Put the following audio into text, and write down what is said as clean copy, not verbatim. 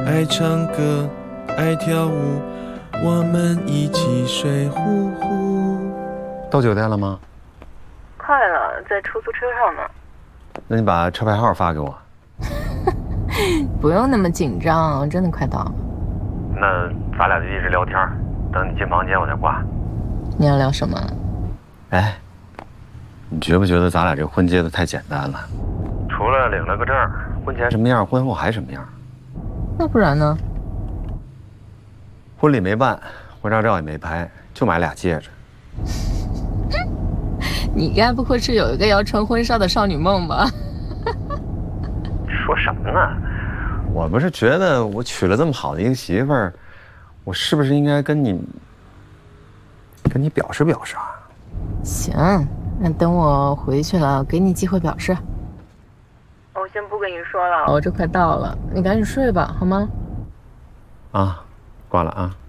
爱唱歌，爱跳舞，我们一起睡呼呼。 到酒店了吗？ 快了，在出租车上呢。 那你把车牌号发给我。 不用那么紧张，真的快到了。 那咱俩就一直聊天，等你进房间我再挂。 你要聊什么？ 哎，你觉不觉得咱俩这婚结的太简单了？除了领了个证，婚前什么样，婚后还什么样。 那不然呢？ 婚礼没办，婚纱照也没拍，就买俩戒指。 你该不会是有一个要穿婚纱的少女梦吧？ 说什么呢？我不是觉得我娶了这么好的一个媳妇儿，我是不是应该跟你表示表示啊？ 行，那等我回去了，给你机会表示。我先不跟你说了，我这快到了，你赶紧睡吧，好吗？ 啊，挂了啊。